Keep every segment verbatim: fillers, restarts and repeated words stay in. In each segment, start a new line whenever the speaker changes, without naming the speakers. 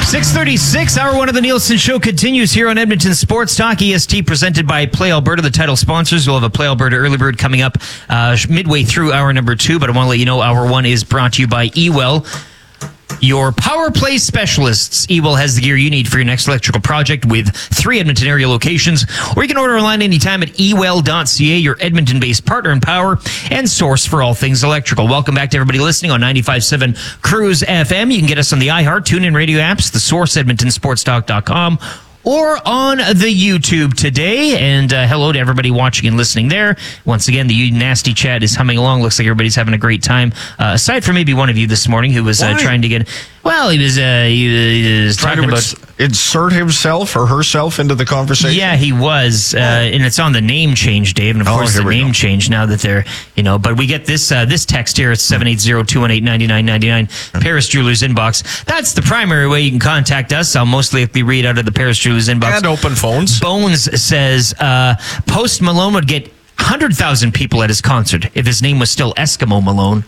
six thirty-six, hour one of the Nielsen Show continues here on Edmonton Sports Talk. E S T presented by Play Alberta, the title sponsors. We'll have a Play Alberta early bird coming up uh, midway through hour number two, but I want to let you know hour one is brought to you by Ewell, your power play specialists. Ewell has the gear you need for your next electrical project with three Edmonton area locations, or you can order online anytime at ewell dot c a, your Edmonton-based partner in power and source for all things electrical. Welcome back to everybody listening on ninety-five point seven Cruise F M. You can get us on the iHeart, TuneIn radio apps, the Source, edmonton sports talk dot com, or on the YouTube today. And uh, hello to everybody watching and listening there. Once again, the nasty chat is humming along. Looks like everybody's having a great time. Uh, aside from maybe one of you this morning who was uh, trying to get... Well, he was, uh, he was
trying
talking
to
about...
insert himself or herself into the conversation?
Yeah, he was. Uh, and it's on the name change, Dave. And of
oh,
course, the name
go.
change now that they're, you know, but we get this uh, this text here. It's seven eight zero, two one eight, nine nine nine nine. Paris Jewelers inbox. That's the primary way you can contact us. I'll most likely read out of the Paris Jewelers inbox.
And open phones.
Bones says, uh, Post Malone would get one hundred thousand people at his concert if his name was still Eskimo Malone.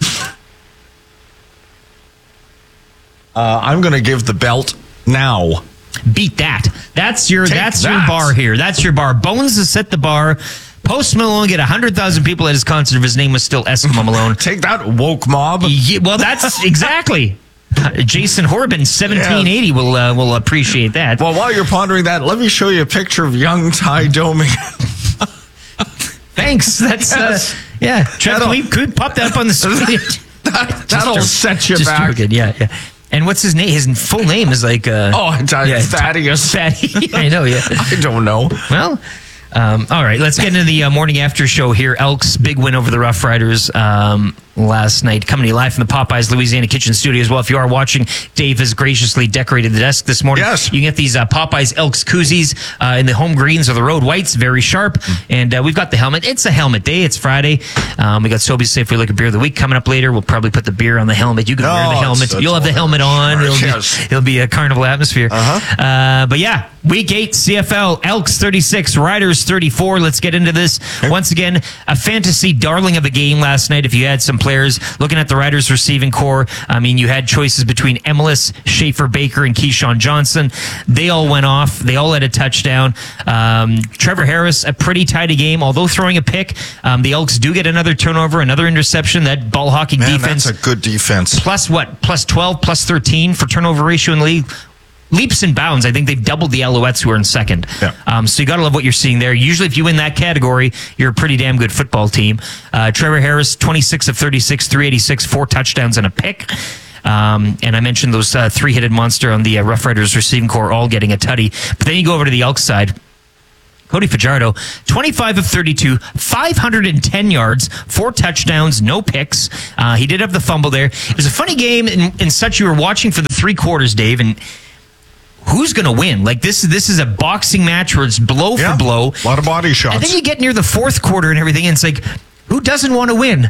Uh, I'm going to give the belt now.
Beat that. That's your
Take
that's
that.
your bar here. That's your bar. Bones has set the bar. Post Malone get one hundred thousand people at his concert if his name was still Eskimo Malone.
Take that, woke mob.
Yeah, well, that's exactly. Uh, Jason Horban, seventeen eighty, yeah. will uh, will appreciate that.
Well, while you're pondering that, let me show you a picture of young Ty Domi.
Thanks. That's yes. uh, yeah. Trev, can we could we pop that up on the screen?
that, that'll
just,
set you
just
back.
Good. Yeah, yeah. And what's his name? His full name is like... Uh,
oh, yeah, Thaddeus.
Thaddeus. I know, yeah.
I don't know.
Well, um, all right. Let's get into the uh, morning after show here. Elks, big win over the Rough Riders um, last night. Coming to you live from the Popeyes Louisiana Kitchen Studio as well. If you are watching, Dave has graciously decorated the desk this morning.
Yes.
You can get these uh, Popeyes Elks koozies uh, in the home greens or the road whites. Very sharp. And uh, we've got the helmet. It's a helmet day. It's Friday. Um, we got Sobeys Safeway Liquor Beer of the Week coming up later. We'll probably put the beer on the helmet. You can
oh,
wear the helmet. You'll have the helmet on. It'll,
yes.
be, it'll be a carnival atmosphere.
Uh-huh.
Uh, but yeah, week eight, C F L, Elks thirty-six, Riders thirty-four. Let's get into this. Okay. Once again, a fantasy darling of a game last night. If you had some players looking at the Riders receiving core, I mean, you had choices between Emilus, Schaefer Baker, and Keyshawn Johnson. They all went off. They all had a touchdown. Um, Trevor Harris, a pretty tight game, although throwing a pick. Um, the Elks do get another turnover, another interception. That ball hawking
Man,
defense.
That's a good defense.
Plus what? Plus twelve, plus thirteen for turnover ratio in the league. Leaps and bounds. I think they've doubled the Alouettes, who are in second. Yeah. Um, so you got to love what you're seeing there. Usually, if you win that category, you're a pretty damn good football team. Uh, Trevor Harris, twenty-six of thirty-six, three eighty-six, four touchdowns and a pick. Um, and I mentioned those uh, three-headed monster on the uh, Rough Riders receiving core all getting a tutty. But then you go over to the Elks side. Cody Fajardo, twenty-five of thirty-two, five hundred ten yards, four touchdowns, no picks. Uh, he did have the fumble there. It was a funny game in, in such you were watching for the three quarters, Dave, and who's going to win? Like, this, this is a boxing match where it's blow
yeah,
for blow.
A lot of body shots.
And then you get near the fourth quarter and everything, and it's like, who doesn't want to win?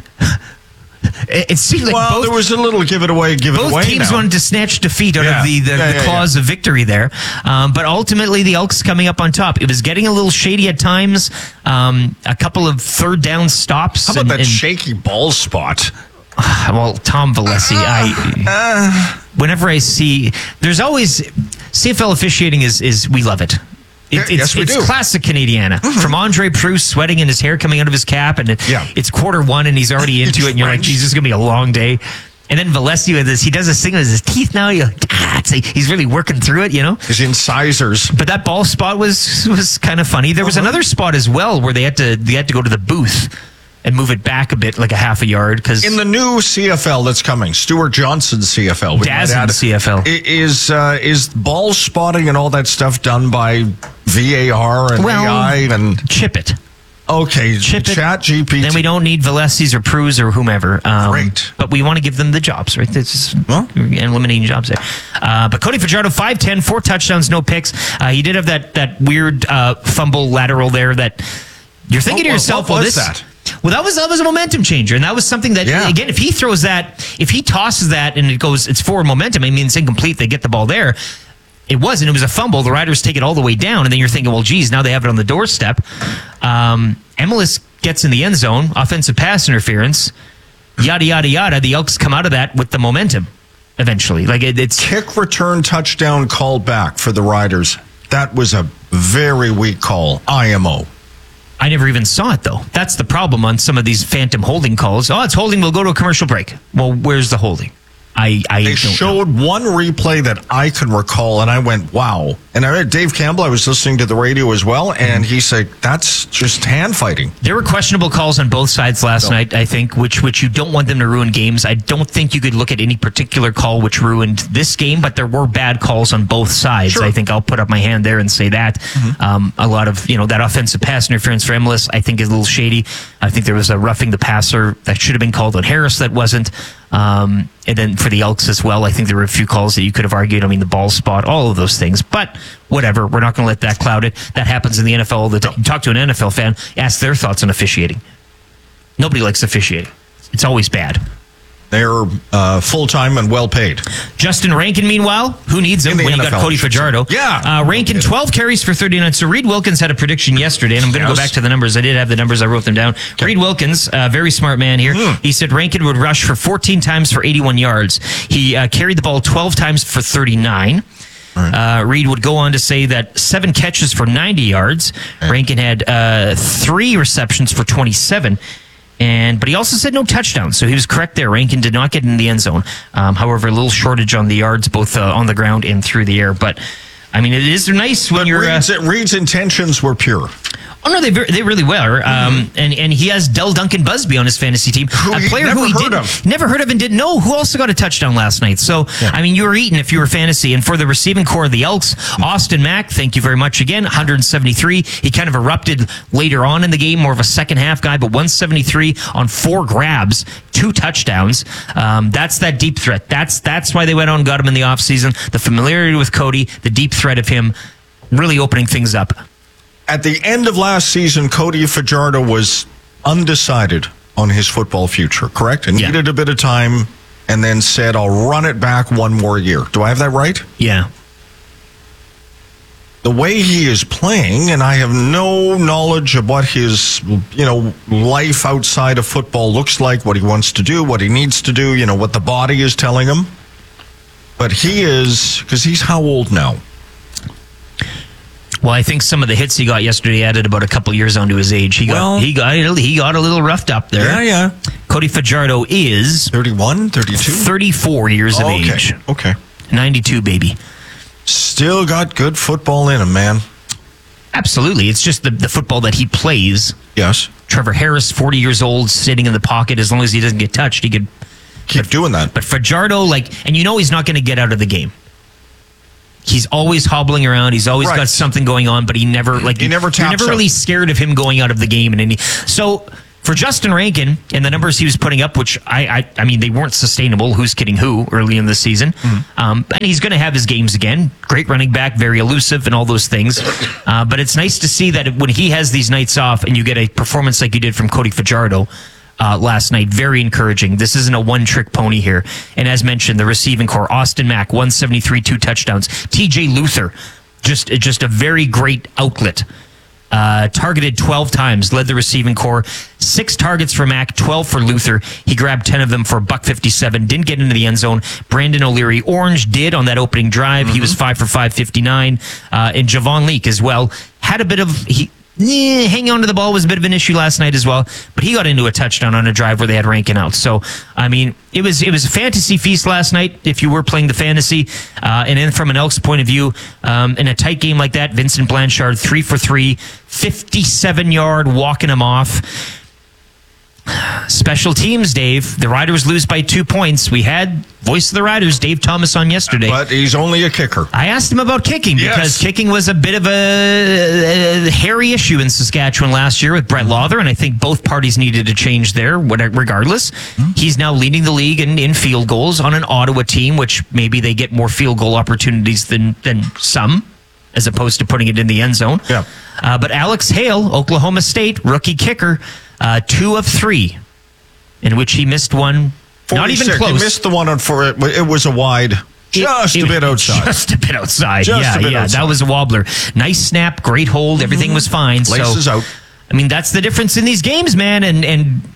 It, it seemed like
well,
both,
there was a little give it away, give it away.
Both teams
now.
wanted to snatch defeat out
yeah.
of the, the,
yeah,
the
yeah,
clause
yeah.
of victory there. Um, but ultimately, the Elks coming up on top. It was getting a little shady at times. Um, a couple of third down stops.
How about
and,
that
and,
shaky ball spot?
Well, Tom Valesi, I uh, whenever I see, there's always C F L officiating is is we love it. It, it's
yes, we
it's
do.
classic Canadiana. Mm-hmm. From Andre Proulx sweating and his hair coming out of his cap, and it,
yeah.
it's quarter one and he's already into it, and you're like, geez, this is going to be a long day. And then Valesi with this, he does this thing with his teeth now. You're like, ah, it's like he's really working through it, you know?
His incisors.
But that ball spot was was kind of funny. There was uh-huh. another spot as well where they had to they had to go to the booth and move it back a bit, like a half a yard. Cause
in the new C F L that's coming, Stuart Johnson's C F L.
Dazzin C F L.
Is, uh, is ball spotting and all that stuff done by V A R and
well,
A I? And
chip it.
Okay,
chip
Chat
it.
G P T.
Then we don't need Valesi's or Proulx or whomever. Um,
Great.
But we want to give them the jobs, right? This is well, eliminating jobs there. Uh, but Cody Fajardo, five ten, four touchdowns, no picks. Uh, he did have that, that weird uh, fumble lateral there that you're thinking
what,
to yourself,
what
well,
was
this...
that?
Well, that was that was a momentum changer, and that was something that,
yeah.
again, if he throws that, if he tosses that and it goes, it's forward momentum, I mean, it's incomplete, they get the ball there. It wasn't. It was a fumble. The Riders take it all the way down, and then you're thinking, well, geez, now they have it on the doorstep. Um, Emilus gets in the end zone, offensive pass interference, yada, yada, yada. The Elks come out of that with the momentum. eventually. Like it, it's
Kick return touchdown call back for the Riders. That was a very weak call. I M O.
I never even saw it, though. That's the problem on some of these phantom holding calls. Oh, it's holding. We'll go to a commercial break. Well, where's the holding? I, I
They
don't
showed
know.
one replay that I can recall, and I went, wow. And I read Dave Campbell, I was listening to the radio as well, and he said, that's just hand fighting.
There were questionable calls on both sides last
No.
night, I think, which which you don't want them to ruin games. I don't think you could look at any particular call which ruined this game, but there were bad calls on both sides.
Sure.
I think I'll put up my hand there and say that. Mm-hmm. Um, a lot of, you know, that offensive pass interference for Emilus, I think, is a little shady. I think there was a roughing the passer that should have been called on Harris that wasn't. Um, and then for the Elks as well, I think there were a few calls that you could have argued. I mean, the ball spot, all of those things. But whatever, we're not going to let that cloud it. That happens in the N F L all the time. You talk to an N F L fan, ask their thoughts on officiating. Nobody likes officiating. It's always bad.
They're uh, full-time and well-paid.
Justin Rankin, meanwhile, who needs him
In the
when you
N F L,
got Cody
I should
Fajardo?
say. Yeah.
Uh, Rankin, twelve carries for thirty-nine. So Reed Wilkins had a prediction yesterday, and I'm going to
Yes.
go back to the numbers. I did have the numbers. I wrote them down. Reed Wilkins, a very smart man here.
Hmm.
He said Rankin would rush for fourteen times for eighty-one yards. He uh, carried the ball twelve times for thirty-nine. Uh, Reed would go on to say that seven catches for ninety yards. Rankin had uh, three receptions for twenty-seven. And but he also said no touchdowns, so he was correct there. Rankin did not get in the end zone. Um, however, a little shortage on the yards, both uh, on the ground and through the air. But I mean, it is nice when
But
you're.
Reed's,
Uh,
Reed's intentions were pure.
oh no, they ver- they really were. Um, and and he has Del Duncan Busby on his fantasy team,
Who
a
he
player
never
who he
heard
didn't,
of.
never heard of and didn't know, who also got a touchdown last night. So I mean, you were eating if you were fantasy. And for the receiving core of the Elks, Austin Mack, thank you very much again, one hundred seventy-three. He kind of erupted later on in the game, more of a second half guy, but one seventy-three on four grabs, two touchdowns. Um, that's that deep threat. That's that's why they went on and got him in the offseason. The familiarity with Cody, the deep threat of him, really opening things up.
At the end of last season, Cody Fajardo was undecided on his football future, correct? And
Yeah.
needed a bit of time and then said, I'll run it back one more year. Do I have that right?
Yeah.
The way he is playing, and I have no knowledge of what his, you know, life outside of football looks like, what he wants to do, what he needs to do, you know, what the body is telling him. But he is, because he's how old now?
Well, I think some of the hits he got yesterday added about a couple years onto his age. He got
Well-
he got he got a little roughed up there.
Yeah, yeah.
Cody Fajardo is
thirty-one, thirty-two?
thirty-four years of
Oh, okay.
age.
Okay.
ninety-two, baby.
Still got good football in him, man.
Absolutely. It's just the, the football that he plays.
Yes.
Trevor Harris, forty years old, sitting in the pocket. As long as he doesn't get touched, he could.
Keep doing that.
But Fajardo, like, and you know he's not going to get out of the game. He's always hobbling around. He's always
Right.
got something going on, but he never like
He never
You're
taps
never
out.
really scared of him going out of the game in any. So for Justin Rankin and the numbers he was putting up, which I I, I mean they weren't sustainable. Who's kidding who early in the season?
Mm-hmm.
Um, and he's going to have his games again. Great running back, very elusive, and all those things. Uh, but it's nice to see that when he has these nights off and you get a performance like you did from Cody Fajardo. Uh, last night, very encouraging. This isn't a one-trick pony here. And as mentioned, the receiving core, Austin Mack, one seventy-three, two touchdowns. T J Luther, just just a very great outlet. Uh, targeted twelve times, led the receiving core. Six targets for Mack, twelve for Luther. He grabbed ten of them for a buck fifty-seven. Didn't get into the end zone. Brandon O'Leary Orange did on that opening drive. Mm-hmm. He was five for five fifty-nine. Uh, and Javon Leak as well had a bit of he. Eh, hanging on to the ball was a bit of an issue last night as well, but he got into a touchdown on a drive where they had Rankin out. So, I mean, it was it was a fantasy feast last night if you were playing the fantasy. Uh, and then from an Elks point of view, um, in a tight game like that, Vincent Blanchard, three for three, fifty-seven yard, walking him off. Special teams, Dave. The Riders lose by two points. We had voice of the Riders, Dave Thomas, on yesterday.
But he's only a kicker.
I asked him about kicking
Yes.
because kicking was a bit of a, a hairy issue in Saskatchewan last year with Brett Lawther, and I think both parties needed to change there. Regardless, mm-hmm. He's now leading the league in, in field goals on an Ottawa team, which maybe they get more field goal opportunities than than some, as opposed to putting it in the end zone.
Yeah.
Uh, but Alex Hale, Oklahoma State rookie kicker, uh, two of three, in which he missed one. Not even close.
He missed the one on four. It, it was a wide, just
it,
a
it,
bit outside.
Just a bit outside.
Just
yeah,
a bit
yeah.
outside.
That was a wobbler. Nice snap, great hold. Everything was fine.
Laces
so,
out.
I mean, that's the difference in these games, man. And and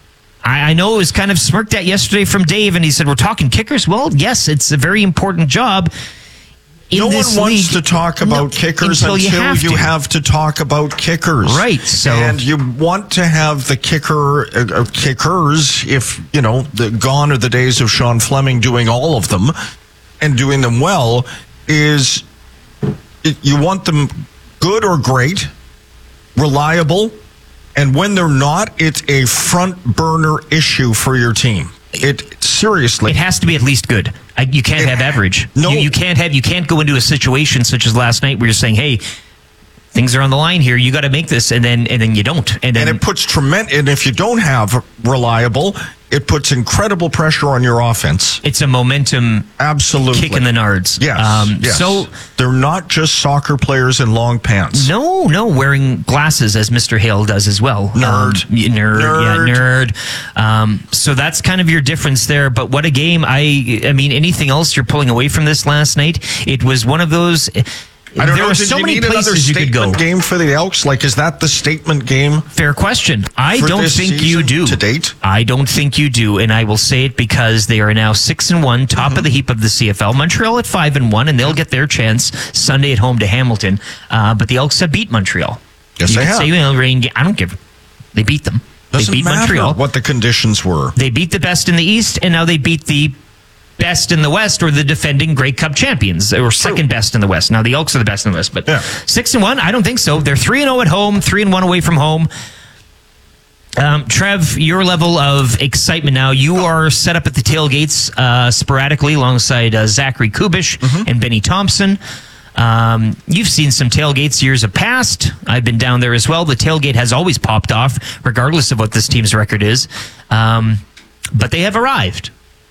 I, I know it was kind of smirked at yesterday from Dave, and he said, we're talking kickers. Well, yes, it's a very important job. In
no one
this
wants
league.
to talk about
No,
kickers
until,
until,
you, have,
you
to.
have to talk about kickers.
Right. So,
and you want to have the kicker uh, uh, kickers, if, you know, the, gone are the days of Sean Fleming doing all of them and doing them well, is it, you want them good or great, reliable, and when they're not, it's a front burner issue for your team. It seriously.
It has to be at least good. I, you can't
It-
have average.
no.
You, you can't have. You can't go into a situation such as last night where you're saying, "Hey, things are on the line here. You got to make this," and then and then you don't. And then
And it puts tremendous. And if you don't have reliable, it puts incredible pressure on your offense.
it's a momentum
Absolutely,
kick in the nards.
Yes,
Um,
yes.
So
they're not just soccer players in long pants.
no, no, wearing glasses as Mister Hale does as well.
Nerd.
Um, y- nerd,
Nerd.
yeah, nerd. Um, so that's kind of your difference there. But what a game! I, I mean, anything else you're pulling away from this last night? It was one of those.
I don't
there
know.
were
Did
so
you
many
need another
places you could go.
statement game for the Elks? Like, is that the statement game?
Fair question. I
For
don't
this
think you
season
do.
to date?
I don't think you do, and I will say it because they are now six and one, top
Mm-hmm.
of the heap of the C F L. Montreal at five and one, and they'll get their chance Sunday at home to Hamilton. Uh, but the Elks have beat Montreal.
Yes,
you
they
could
have.
Say, well, rain ga- I don't give. They beat them.
Doesn't
they beat
matter
Montreal.
what the conditions were.
They beat the best in the East, and now they beat the best in the West, or the defending Grey Cup champions, or second best in the West. Now the Elks are the best in the West, but
Yeah.
six and one, I don't think so. They're three and zero at home, three and one away from home. Um, Trev, your level of excitement now. You are set up at the tailgates uh, sporadically alongside uh, Zachary Kubish and Benny Thompson. Um, you've seen some tailgates years of past. I've been down there as well. The tailgate has always popped off, regardless of what this team's record is. Um, but they have arrived.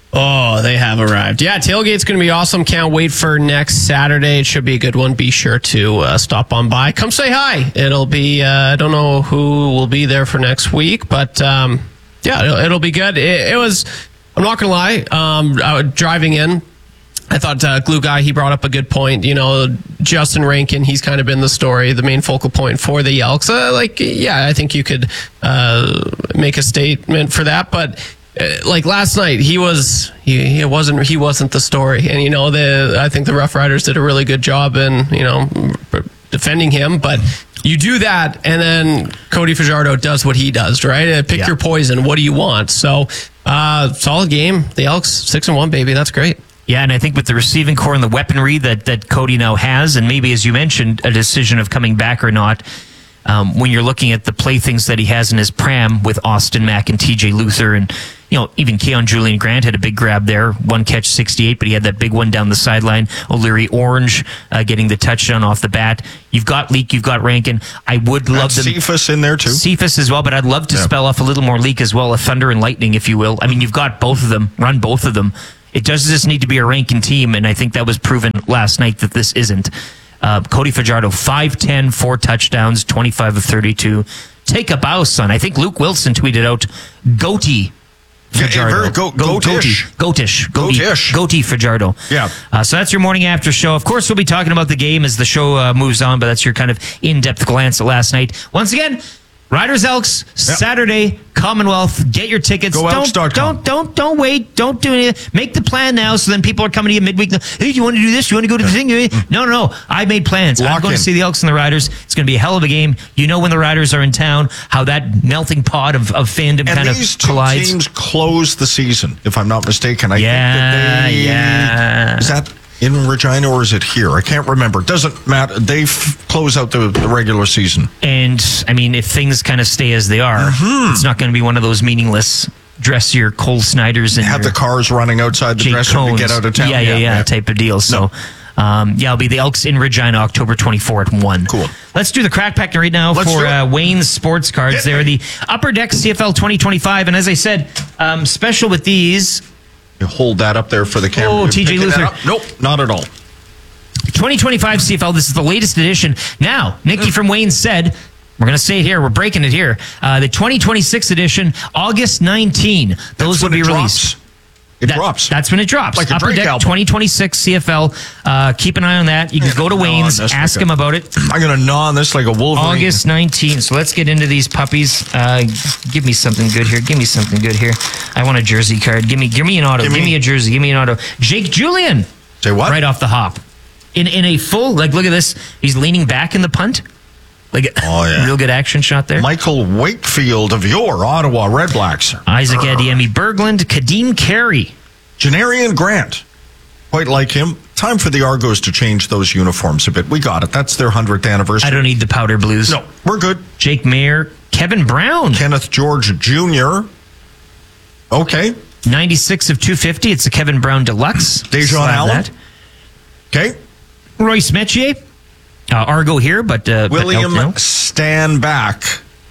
Oh, they have arrived. Yeah, tailgate's going to be awesome. Can't wait for next Saturday. It should be a good one. Be sure to uh, stop on by. Come say hi. It'll be, uh, I don't know who will be there for next week, but um, yeah, it'll, it'll be good. It, it was, I'm not going to lie, um, I was driving in, I thought uh, Glue Guy, he brought up a good point. You know, Justin Rankin, he's kind of been the story, the main focal point for the Elks. Uh, like, yeah, I think you could uh, make a statement for that, but uh, like last night, he was he, he wasn't he wasn't the story, and you know, the I think the Rough Riders did a really good job in you know defending him, but. You do that, and then Cody Fajardo does what he does, right? Uh, Pick
Yeah.
your poison. What do you want? So, uh, solid game. The Elks six and one, baby. That's great.
Yeah, and I think with the receiving core and the weaponry that, that Cody now has, and maybe, as you mentioned, a decision of coming back or not, um, when you're looking at the playthings that he has in his pram with Austin Mack and T J Luther, and you know, even Keon Julian Grant had a big grab there, one catch, sixty-eight, but he had that big one down the sideline. O'Leary Orange uh, getting the touchdown off the bat. You've got Leak, you've got Rankin. I would love
That's
them.
Cephas in there too.
Cephas as well, but I'd love to
Yeah.
spell off a little more Leak as well, a Thunder and Lightning, if you will. I mean, you've got both of them. Run both of them. It does just need to be a Rankin team, and I think that was proven last night that this isn't. Uh, Cody Fajardo, five ten, four touchdowns, twenty-five of thirty-two. Take a bow, son. I think Luke Wilson tweeted out, goatee
Yeah,
Fajardo.
very go- goatish.
Goatish. Goatee.
Goatish.
Goatee Fajardo.
Yeah.
Uh, so that's your morning after show. Of course, we'll be talking about the game as the show uh, moves on, but that's your kind of in-depth glance at last night. Once again, Riders Elks, Saturday, Commonwealth. Get your tickets.
Go
don't,
elks dot com.
don't, don't, don't wait. Don't do anything. Make the plan now, so then people are coming to you midweek. Hey, do you want to do this? You want to go to the thing? No, no, no. I made plans. I'm
Lock
going
in.
to see the Elks and the Riders. It's going to be a hell of a game. You know when the Riders are in town, how that melting pot of, of fandom
And
kind of
these two
collides.
teams close the season, if I'm not mistaken. I
Yeah,
think that they,
yeah.
Is that in Regina or is it here? I can't remember. Doesn't matter. They f- close out the, the regular season.
And I mean, if things kind of stay as they are,
Mm-hmm.
it's not going to be one of those meaningless dress your Cole Snyders and
Have
your
the cars running outside the
Jake
dressing room to
Cones.
get out of town.
Yeah, yeah, yeah, type of deal. So, um, yeah, it'll be the Elks in Regina, October twenty-fourth at one.
Cool.
Let's do the crack pack right now
Let's
for
do it.
uh, Wayne's Sports Cards.
Hit
They're
me.
the Upper Deck C F L twenty twenty-five. And as I said, um, special with these,
You hold that up there for the camera.
Oh,
You're
T J
picking that
Luther.
up? Nope, not at all.
twenty twenty-five C F L. This is the latest edition. Now, Nikki
Mm.
from Wayne said, we're going to say it here. We're breaking it here. Uh, the twenty twenty-six edition, August nineteenth. Those
That's
will
when
be
it
released.
drops. It
That-
drops.
That's when it drops.
Like a
Upper
Drake
Deck
album.
twenty twenty-six C F L. Uh, keep an eye on that. You can go to
gnaw on
Wayne's,
this
ask
like a-
him about it.
I'm going to gnaw on this like a Wolverine.
August nineteenth. So let's get into these puppies. Uh, give me something good here. Give me something good here. I want a jersey card. Give me, give me an auto.
Give
Give
me-
me, a jersey. Give me an auto. Jake Julian.
Say what?
Right off the hop. In in a full, like, look at this. He's leaning back in the punt. Like,
Oh, yeah.
real good action shot there.
Michael Wakefield of your Ottawa Red Blacks.
Isaac Adiemi Berglund. Kadeem Carey.
Janarian Grant. Quite like him. Time for the Argos to change those uniforms a bit. We got it. That's their hundredth anniversary.
I don't need the powder blues.
No, we're good.
Jake Mayer. Kevin Brown.
Kenneth George Junior Okay.
ninety-six of two fifty. It's a Kevin Brown Deluxe.
Dejon
Slab
Allen.
that.
Okay.
Royce Metier. Uh, Argo here, but uh, but
William
out now.
Stand Back.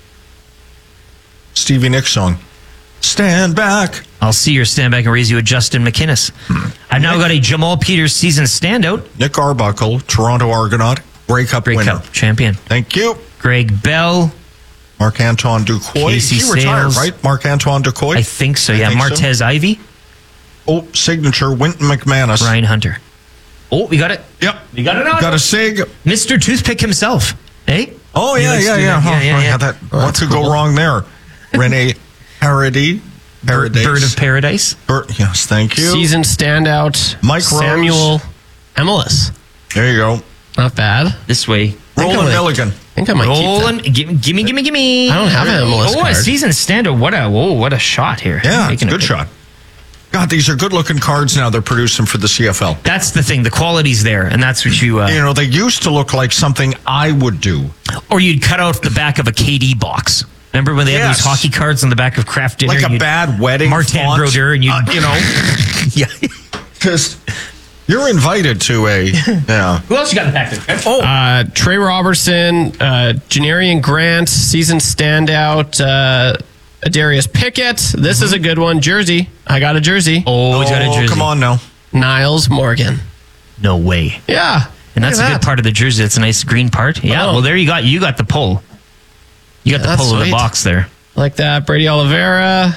Stevie Nicks song. Stand back.
I'll see your stand back and raise you a Justin McInnes. I've now got a Jamal Peters season standout.
Nick Arbuckle, Toronto Argonaut, Grey Cup
Grey
winner.
Cup champion.
Thank you.
Greg Bell.
Marc-Antoine Ducoy.
Casey
he retired,
Sales.
right? Marc-Antoine Ducoy?
I think so,
I
yeah.
think so.
Martez Ivy.
Oh, signature, Winton McManus.
Ryan Hunter. Oh, we got it.
Yep.
We got it on.
Got a sig.
Mister Toothpick himself. Hey?
Oh,
He
yeah,
likes
yeah,
to do
yeah.
that.
Oh,
Yeah, yeah, yeah.
That,
Oh,
what
that's
could
cool.
go wrong there? Renee Parody.
Bird,
Paradise.
Bird of Paradise.
Bir- yes, thank you.
Season standout.
Mike
Samuel Emelis.
There you go.
Not bad.
This way.
I think I
Roland
might-
Milligan.
I think I might keep
Roland, gimme, gimme, gimme, gimme.
I don't have an Emelis
Oh, a
card.
season standout. What a, whoa, what a shot here.
Yeah, it's a
Making
good
it-
shot. God, these are good-looking cards now. They're producing for the C F L.
That's the thing. The quality's there, and that's what you. Uh,
You know, they used to look like something I would do.
Or you'd cut out the back of a K D box. Remember when they had
Yes.
those hockey cards on the back of Kraft Dinner?
Like a
You'd-
bad wedding
Martin
font.
Brodeur, and you,
Uh, you know,
yeah.
just you're invited to a yeah.
Who else you got in the back there? Trev?
Oh,
Uh, Trey Robertson, uh, Janarian Grant, season standout, uh, Darius Pickett. This is a good one. Jersey. I got a jersey.
Oh, he's got a
oh,
jersey.
come on now.
Niles Morgan.
No way.
Yeah.
And that's
Look
a
at
good
that.
part of the jersey. It's a nice green part. Yeah.
Oh.
Well, there you got you got the pull. You got the
That's
pull of the
sweet.
box there.
Like that. Brady Oliveira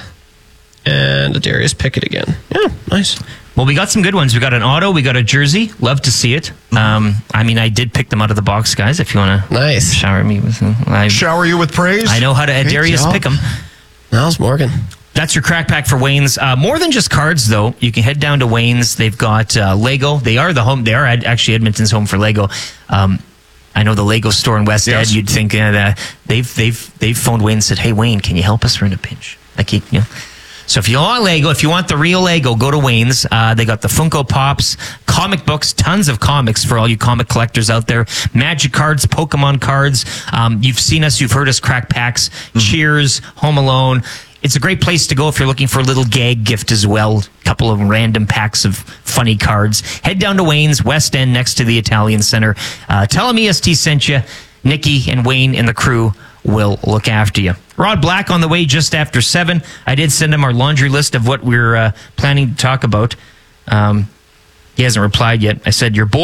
and Darius Pickett again. Yeah, nice.
Well, we got some good ones. We got an auto. We got a jersey. Love to see it. Um, I mean, I did pick them out of the box, guys. If you want to
Nice.
shower me with them, I,
Shower you with praise.
I know how to
Great
Darius
job.
pick them.
Niles Morgan.
That's your crack pack for Wayne's. Uh, more than just cards, though. You can head down to Wayne's. They've got uh, Lego. They are the home. They are ad- actually Edmonton's home for Lego. Um, I know the Lego store in West
Yes.
Ed. You'd think uh, that they've they've they've phoned Wayne and said, "Hey, Wayne, can you help us? We're in a pinch." Like you know. So if you want Lego, if you want the real Lego, go to Wayne's. Uh, they got the Funko Pops, comic books, tons of comics for all you comic collectors out there. Magic cards, Pokemon cards. Um, you've seen us, you've heard us crack packs. Cheers, Home Alone. It's a great place to go if you're looking for a little gag gift as well. A couple of random packs of funny cards. Head down to Wayne's, West End, next to the Italian Center. Uh, tell them E S T sent you. Nikki and Wayne and the crew will look after you. Rod Black on the way just after seven. I did send him our laundry list of what we're uh, planning to talk about. Um, he hasn't replied yet. I said, your boy